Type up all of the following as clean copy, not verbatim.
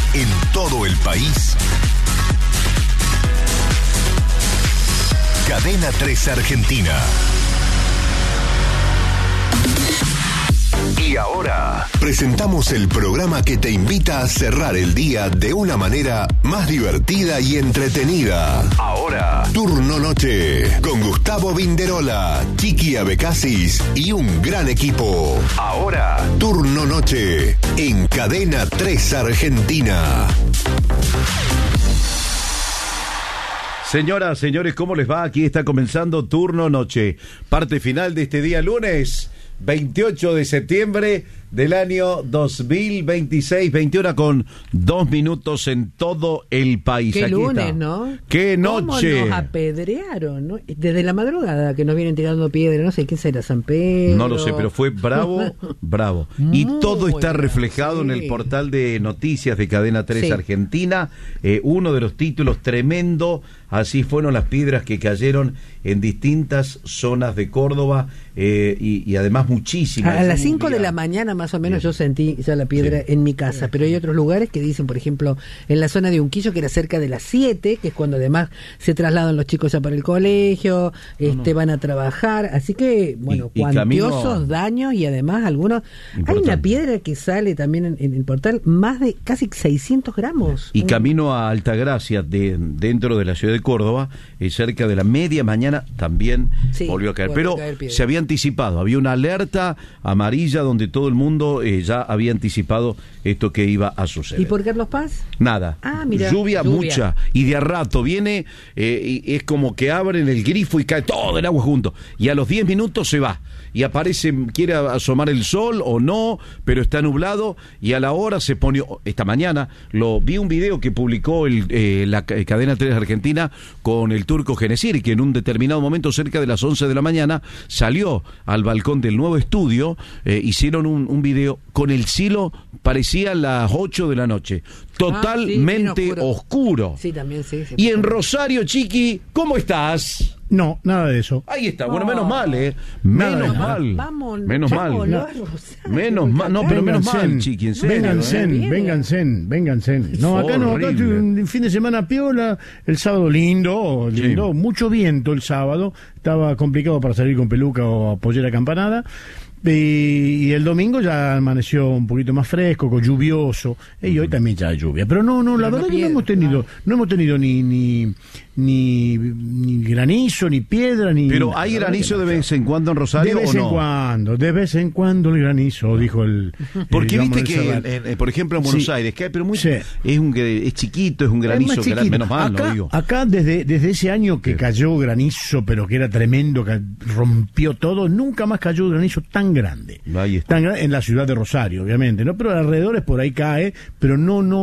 en todo el país. Cadena 3 Argentina. Y ahora presentamos el programa que te invita a cerrar el día de una manera más divertida y entretenida. Ahora, Turno Noche, con Gustavo Vinderola, Chiqui Abecasis y un gran equipo. Ahora, Turno Noche, en Cadena 3 Argentina. Señoras, señores, ¿cómo les va? Aquí está comenzando Turno Noche, parte final de este día lunes 28 de septiembre del año 2026, 21:02 en todo el país. Qué Aquí lunes, está. ¿no? Qué noche. ¿Cómo nos apedrearon, ¿no? Desde la madrugada que nos vienen tirando piedra, no sé qué será, San Pedro. No lo sé, pero fue bravo, bravo. Y Muy todo está bravo, reflejado en sí. el portal de noticias de Cadena 3 Sí. Argentina. Uno de los títulos tremendo, así fueron las piedras que cayeron en distintas zonas de Córdoba y además muchísimas. A las 5 de la mañana más o menos Bien. yo sentí ya la piedra en mi casa, pero hay otros lugares que dicen, por ejemplo, en la zona de Unquillo, que era cerca de las 7, que es cuando además se trasladan los chicos ya para el colegio, van a trabajar, así que, bueno, Y cuantiosos camino- daños y además algunos... Importante. Hay una piedra que sale también en el portal, más de casi 600 gramos. Y camino a Altagracia, dentro de la ciudad de Córdoba, cerca de la media mañana, también Sí, volvió a caer. volvió Pero a caer piedra. se había anticipado, había una alerta amarilla donde todo el mundo ya había anticipado esto que iba a suceder. ¿Y por Carlos Paz? Nada, Ah, mira, lluvia lluvia. mucha, y de a rato viene, y es como que abren el grifo y cae todo el agua junto, y a los 10 minutos se va, y aparece, quiere asomar el sol o no, pero está nublado, y a la hora se pone, esta mañana, vi un video que publicó la Cadena 3 Argentina con el turco Genesir, que en un determinado momento, cerca de las 11 de la mañana, salió al balcón del nuevo estudio, hicieron un video con el cielo, parecía las 8 de la noche, totalmente bien oscuro. Sí, también, sí. Y en Rosario, Chiqui, ¿cómo estás? No, nada de eso. Ahí está, bueno, menos Nada mal, de menos nada. mal. Vamos, menos mal. vámonos No. a Rosario, Menos mal, no, pero menos mal, Chiqui, en serio. Vénganse. No, acá no, acá Horrible. un fin de semana piola, el sábado lindo, mucho viento el sábado, estaba complicado para salir con peluca o pollera acampanada. Y el domingo ya amaneció un poquito más fresco, lluvioso, y hoy también ya hay lluvia. Pero no, la verdad que no hemos tenido ni granizo, ni piedra, ni... Pero hay granizo de vez en cuando en Rosario, de vez ¿o no? de vez en cuando el granizo, dijo el... Porque digamos, viste el que, Serrat. por ejemplo, en Buenos Sí. Aires, que hay, pero muy, Sí. es chiquito, es un granizo, Es más chiquito. menos mal, acá, no digo. Acá desde ese año que Sí. cayó granizo, pero que era tremendo, que rompió todo, nunca más cayó granizo tan grande. Ahí está. Tan grande en la ciudad de Rosario, obviamente, ¿no? Pero alrededor por ahí cae, pero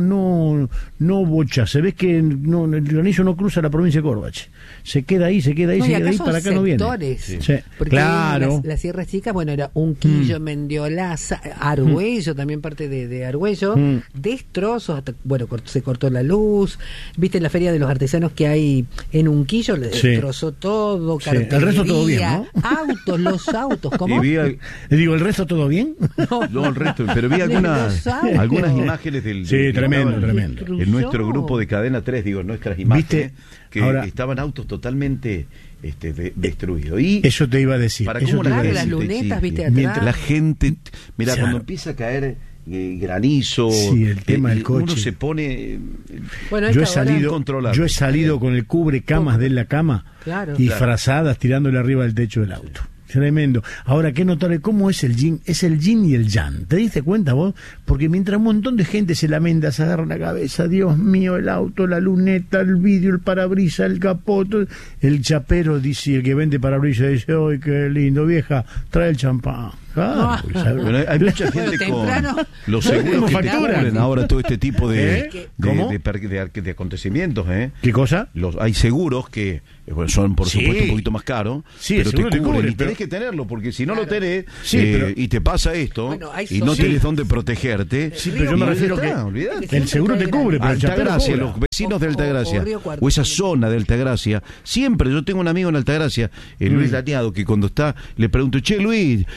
no bocha. Se ve que el granizo no cruza la provincia de Córdoba. Se queda ahí, No, y acá son para acá no viene. sectores. Sí. Porque Claro. las sierras chicas, bueno, era Unquillo, Mendiolaza, Argüello, también parte de Argüello, destrozos, hasta, bueno, se cortó la luz, viste la feria de los artesanos que hay en Unquillo, le Sí. destrozó todo, Sí. cartelería, El resto todo bien, los autos, ¿cómo? Y vi Le digo, ¿el resto todo bien? no, el resto, pero vi algunas imágenes del Sí, que tremendo, estaban tremendo. en nuestro grupo de Cadena 3, digo, nuestras imágenes, ¿Viste? que Ahora- estaban autos totalmente destruidos. Y Eso te iba a decir. para eso cómo te iba a Claro, decir. las decirte, lunetas, sí. viste, atrás. Mientras la gente, mira, Claro. cuando empieza a caer granizo, Sí, el tema del uno coche. se pone Bueno, a Yo he esta hora- salido, incontrolable. yo he salido con el cubre camas de la cama Claro. y Claro. frazadas tirándole arriba del techo del auto. Tremendo. Ahora, qué notable cómo es el yin y el yang. ¿Te diste cuenta vos? Porque mientras un montón de gente se lamenta, se agarra la cabeza, Dios mío, el auto, la luneta, el vidrio, el parabrisas, el capoto, el chapero dice, el que vende parabrisas dice, ¡ay, qué lindo, vieja! Trae el champán. Claro, ¿sabes? Bueno, hay mucha gente temprano. con los seguros Como que te factura. cubren ahora todo este tipo ¿Cómo? de acontecimientos, ¿Qué cosa? Hay seguros que bueno, son por Sí. supuesto un poquito más caros, Sí, pero el te seguro te cubren cubre, y tenés pero- que tenerlo, porque si no lo Claro. tenés Sí, pero- y te pasa esto Bueno, hay y no zonas- tenés dónde protegerte, Sí, pero yo me y refiero ya que está, olvidate. el seguro te cubre, pero el chapero Altagracia, cobra. los vecinos de O Altagracia, Río Cuarto. o esa zona de Altagracia, siempre, yo tengo un amigo en Altagracia, Luis Lateado, que cuando está, le pregunto, che Luis, en esa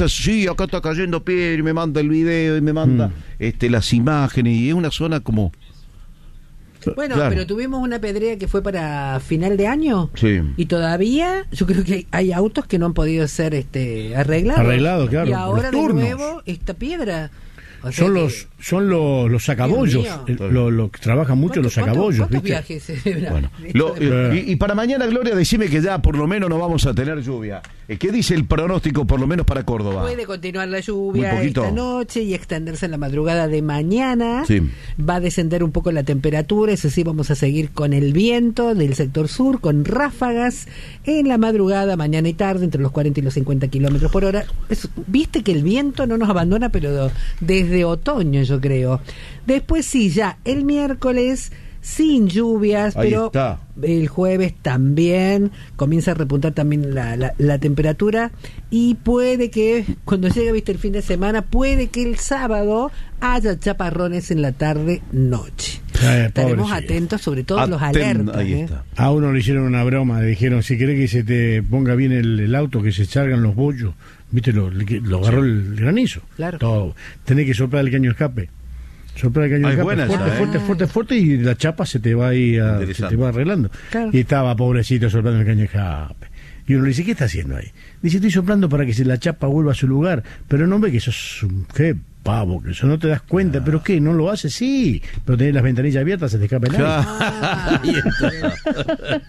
cosas, sí, acá está cayendo piedra, y me manda el video, y me manda las imágenes, y es una zona como... Bueno, claro. Pero tuvimos una pedrea que fue para final de año, sí. Y todavía yo creo que hay autos que no han podido ser arreglados. Arreglados, claro. Y ahora de Los turnos. nuevo esta piedra. O sea Son los sacabollos, lo que trabajan mucho los sacabollos. ¿Cuántos ¿viste? viajes se verán? Bueno, y para mañana, Gloria, decime que ya por lo menos no vamos a tener lluvia. ¿Qué dice el pronóstico por lo menos para Córdoba? Puede continuar la Muy lluvia poquito. esta noche y extenderse en la madrugada de mañana. Sí. Va a descender un poco la temperatura, eso sí, vamos a seguir con el viento del sector sur, con ráfagas en la madrugada, mañana y tarde, entre los 40 y los 50 kilómetros por hora. Viste que el viento no nos abandona, pero desde otoño, yo creo. Después sí, ya el miércoles sin lluvias, Ahí pero está. el jueves también comienza a repuntar también la temperatura, y puede que cuando llegue, viste, el fin de semana, puede que el sábado haya chaparrones en la tarde noche. Estaremos atentos, sobre todo los alertas. Ahí está. A uno le hicieron una broma, le dijeron, si querés que se te ponga bien el auto, que se salgan los bollos, viste, lo agarró el granizo. Claro. Todo. Tenés que soplar el caño de escape. Soplar el caño de escape buena esa, fuerte, y la chapa se te va ahí se te va arreglando. Claro. Y estaba pobrecito soplando el caño de escape. Y uno le dice, ¿qué está haciendo ahí? Dice, estoy soplando para que la chapa vuelva a su lugar. Pero no ve que sos un pavo, que eso no te das cuenta. ¿Pero qué? ¿No lo hace? Sí. Pero tenés las ventanillas abiertas, se te escapa el aire. Ahí está.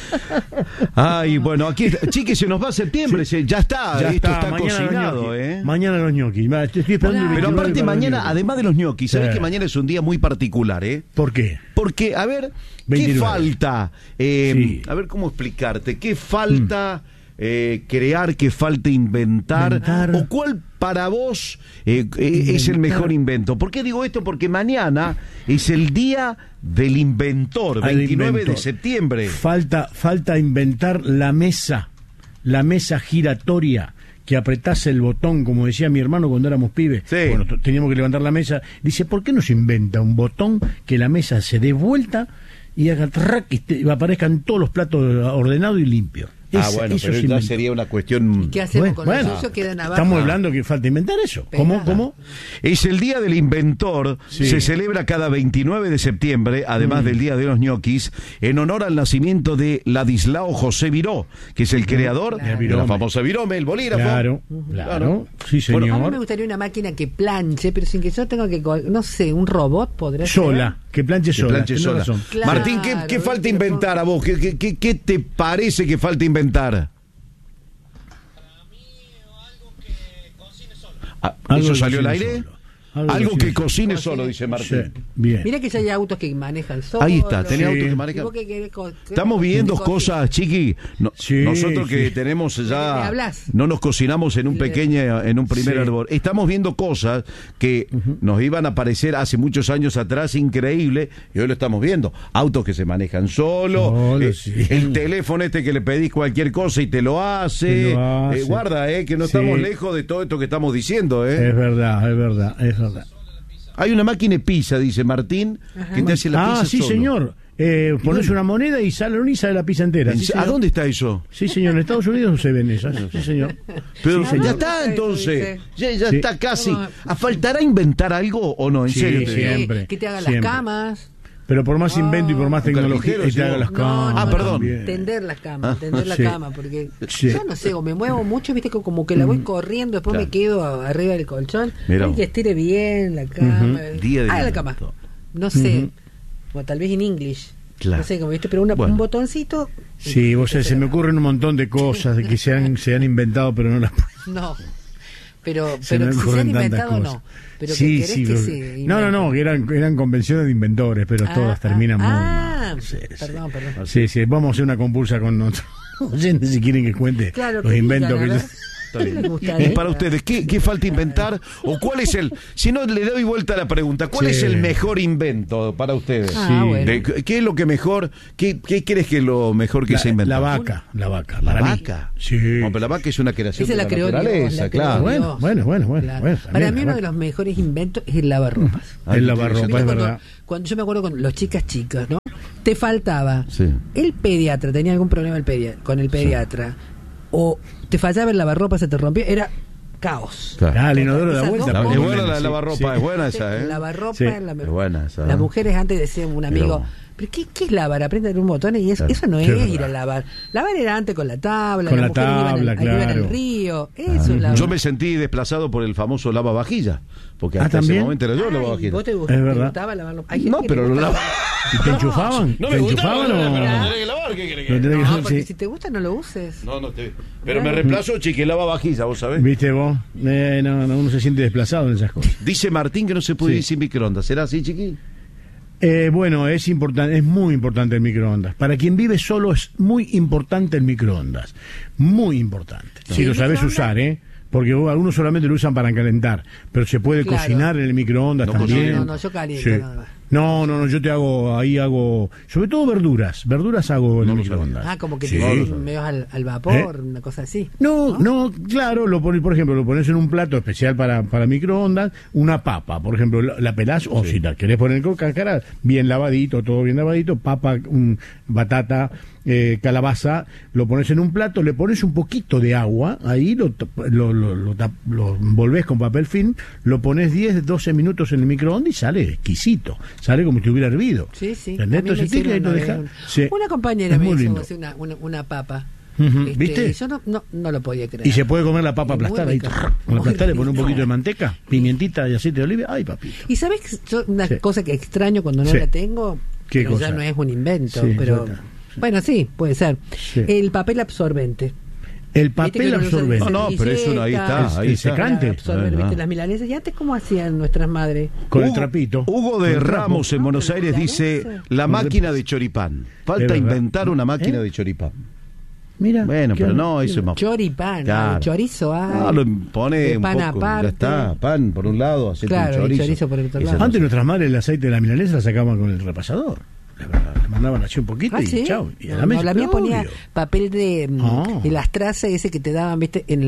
Ay, bueno, aquí está. Chiqui, se nos va septiembre, ya está, esto está cocinado, Mañana los ñoquis. Estoy esperando. Pero aparte mañana, además de los ñoquis, ¿sabés que mañana es un día muy particular, ¿Por qué? Porque, a ver, 29. ¿qué falta? Sí. A ver, ¿cómo explicarte? ¿Qué falta crear, qué falta inventar? ¿O cuál para vos es el mejor invento? ¿Por qué digo esto? Porque mañana es el día del inventor, 29 de septiembre. Falta inventar la mesa giratoria, que apretase el botón, como decía mi hermano cuando éramos pibes. Sí. Bueno, teníamos que levantar la mesa. Dice, ¿por qué no se inventa un botón que la mesa se dé vuelta y haga track y aparezcan todos los platos ordenados y limpios? Bueno, pero ya sería una cuestión... ¿Y qué hacemos con los sucios? Quedan abajo. Estamos hablando que falta inventar eso. ¿Cómo? Es el Día del Inventor, sí. Se celebra cada 29 de septiembre, además del Día de los ñoquis, en honor al nacimiento de Ladislao José Viró, que es el creador de la famosa Virome, el bolígrafo. Claro, sí señor. Bueno, a mí me gustaría una máquina que planche, pero sin que yo tenga que, no sé, un robot podría ser. Que planche sola. Claro. Martín, ¿qué falta inventar a vos? ¿Qué te parece que falta inventar? Para mí, algo que cocine solo. ¿Eso salió al aire? Algo que cocine solo. solo, dice Martín. Sí, bien. Mira que ya hay autos que manejan solo. Ahí está, tenés autos que manejan. Estamos viendo cosas, Chiqui. Nosotros que tenemos ya, no nos cocinamos en un primer árbol. Estamos viendo cosas que nos iban a parecer hace muchos años atrás increíble, y hoy lo estamos viendo. Autos que se manejan solo, el teléfono que le pedís cualquier cosa y te lo hace. Guarda, que no estamos lejos de todo esto que estamos diciendo. Es verdad. Hay una máquina de pizza, dice Martín, que te hace la pizza sí, solo. señor. Pones una moneda y sale la pizza entera. ¿A dónde está eso? Sí, señor. En Estados Unidos se ven esas. Sí, señor. Pero sí, ya está, entonces. Ya está casi. ¿Faltará inventar algo o no? En serio. Siempre. Que te hagan las camas. Pero por más invento y por más tecnología, que te haga las camas. Perdón. Tender las camas, tender la cama, porque yo no sé, o me muevo mucho, viste, como que la voy corriendo, después me quedo arriba del colchón. Hay que estire bien la cama. La cama. No sé, o tal vez en English. Claro. No sé, como viste, pero un botoncito. Sí, vos se me ocurren un montón de cosas que se han inventado, pero no las. No. Pero si se han inventado, no. Pero sí, que no, que eran convenciones de inventores, pero todas terminan muy. Perdón. Sí, vamos a hacer una compulsa con nosotros. Oyentes, si quieren que cuente los inventos que Y para ustedes, ¿qué falta inventar? ¿O cuál es si no le doy vuelta a la pregunta, cuál es el mejor invento para ustedes? Bueno. ¿Qué es lo que mejor, qué crees que es lo mejor que se ha inventado? La vaca. ¿La vaca? Sí. No, pero la vaca es una creación de la naturaleza, claro. Bueno. Para mí uno de los mejores inventos es el lavarropas. El lavarropas, es verdad. Cuando yo me acuerdo con los chicas, ¿no? Te faltaba el pediatra, tenía algún problema con el pediatra, o te fallaba el lavarropa, se te rompió, era caos. Claro. Ah, el inodoro da Esas vuelta. dos Es cosas. buena la Sí, lavarropa, sí. es buena esa, ¿eh? Lavarropa Sí. es la Es mejor. buena esa. Las mujeres antes decían un amigo, pero ¿qué es lavar? Apretan un botón y Claro. eso no Sí, es es ir verdad. a lavar. Lavar era antes con la tabla, Con las la mujeres tabla, iban al claro. río, eso es lavar. Yo me sentí desplazado por el famoso lavavajilla, porque Ah, hasta ese ¿también? momento era yo Ay, lavavajilla. ¿vos te Es verdad. gustaba lavarlo? Hay gente No, que pero le lo gusta lava. ¿Y te enchufaban? No ¿Te me gustaba, enchufaban pero o...? tenés que lavar, ¿qué querés que Lo tenés que No, hacer, porque sí. si te gusta no lo uses. No, pero me reemplazó, chique, lavavajilla, vos sabés. ¿Viste vos? No, uno se siente desplazado en esas cosas. Dice Martín que no se puede Sí. ir sin microondas. ¿Será así, chiqui? Bueno, es importante, es muy importante el microondas. Para quien vive solo es muy importante el microondas. Muy importante. Si lo sabes microondas- usar, ¿eh? Porque algunos solamente lo usan para calentar, pero se puede Claro. cocinar en el microondas No también. No, yo caliento Sí. nada más. No, yo te hago, sobre todo verduras hago en No el lo microondas. Ah, como que Sí. te medio al vapor, una cosa así. No, claro, lo pones, por ejemplo, lo pones en un plato especial para microondas, una papa, por ejemplo, la pelás, o si la querés poner con cáscara, bien lavadito, todo bien lavadito, papa, batata, calabaza, lo pones en un plato, le pones un poquito de agua, ahí lo envolvés con papel film, lo pones 10, 12 minutos en el microondas y sale exquisito, sale como si estuviera hervido. Sí, sí. ¿Entendés? A mí me Entonces, hicieron ahí lo una dejás. vez Sí. una compañera Es me muy hizo lindo. hacer una papa. Ujú, ¿viste? Y yo no lo podía creer. Y se puede comer la papa Y muy aplastada ahí. rica. Con la Muy aplastada le pone un rica. poquito de manteca, pimientita y aceite de oliva. Ay, papito. Y sabes que una Sí. cosa que extraño cuando no Sí. la tengo, ¿Qué pero ya cosa? no es un invento, Sí, pero ya está. bueno, sí, puede ser. Sí. El papel absorbente. El Viste que papel uno lo usa en absorbente. No, pero eso no, ahí está, ahí está. secante. Para absorber, Ah, viste, ah. las milanesas. ¿Y antes cómo hacían nuestras madres? Con el trapito. Hugo Con de el trapo. Ramos en Buenos No, Aires pero dice milanesa. la Con máquina de choripán. Falta verdad. inventar una máquina ¿Eh? de choripán. Mira. Bueno, ¿qué pero onda? no, eso es más. Choripán, Claro. chorizo, Ah, lo pone de un pan poco, aparte. ya está, pan por un lado, hacete Claro, un y chorizo. chorizo por el otro Esa lado. no Antes sé. nuestras madres el aceite de la milanesa la sacaban con el repasador. Le mandaban así un poquito Ah, y ¿sí? chao. Y a No, la mesa. la mía ponía Obvio. papel de Ah. elastraza ese que te daban, viste, en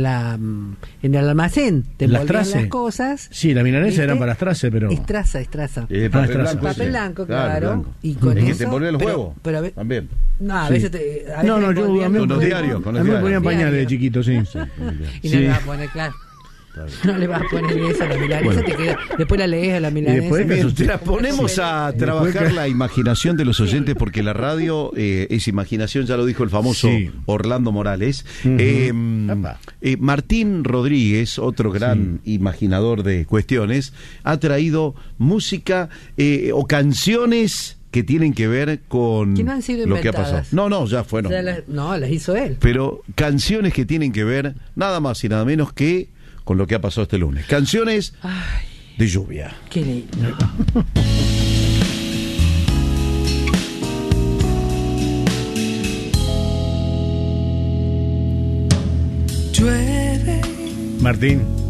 el almacén. Te ¿Las envolvían trace? las cosas. Sí, la milanesa ¿viste? eran para trace, pero. Estraza. Papel estraza. blanco. Papel ese. blanco, claro. blanco. Y con Es que eso, te envolvía los pero- huevos. pero a ver- También. No, a Sí. veces a No, veces yo a envolvían mí Con los huevos. diarios, con a los mí me diarios. ponían pañales de Diario. chiquito, sí. Y no Sí. le vas a poner, claro. No le vas a poner eso a la milanesa, te queda, después la lees a la milanesa. después me asusté. La ponemos a trabajar la imaginación de los oyentes porque la radio es imaginación, ya lo dijo el famoso Sí. Orlando Morales. Apa. Martín Rodríguez, otro gran imaginador de cuestiones, ha traído música o canciones que tienen que ver con Que no han sido lo que ha inventadas. pasado. No, ya fueron. O sea, no, las hizo él. Pero canciones que tienen que ver nada más y nada menos que con lo que ha pasado este lunes. Canciones Ay, de lluvia. qué lindo. Llueve Martín.